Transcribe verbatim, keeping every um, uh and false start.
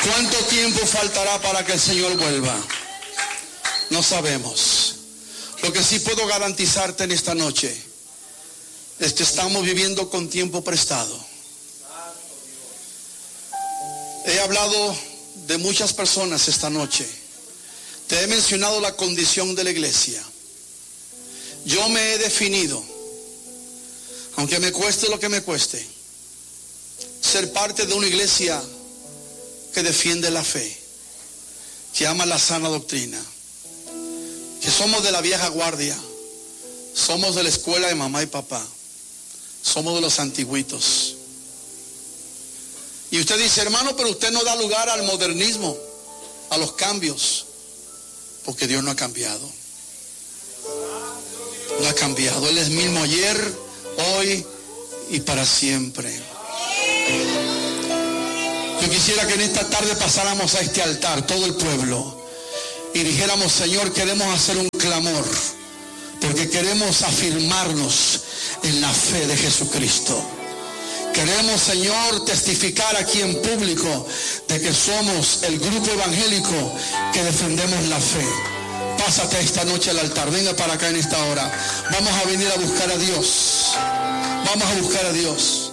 ¿Cuánto tiempo faltará para que el Señor vuelva? No sabemos. Lo que sí puedo garantizarte en esta noche es que estamos viviendo con tiempo prestado. He hablado de muchas personas esta noche. Te he mencionado la condición de la iglesia. Yo me he definido, aunque me cueste lo que me cueste, ser parte de una iglesia que defiende la fe, que ama la sana doctrina, que somos de la vieja guardia, somos de la escuela de mamá y papá, somos de los antiguitos. Y usted dice, hermano, pero usted no da lugar al modernismo, a los cambios, porque Dios no ha cambiado. No ha cambiado. Él es mismo ayer, hoy y para siempre. Yo quisiera que en esta tarde pasáramos a este altar, todo el pueblo, y dijéramos, Señor, queremos hacer un clamor, porque queremos afirmarnos en la fe de Jesucristo. Queremos, Señor, testificar aquí en público de que somos el grupo evangélico que defendemos la fe. Pásate esta noche al altar, venga para acá en esta hora. Vamos a venir a buscar a Dios. Vamos a buscar a Dios.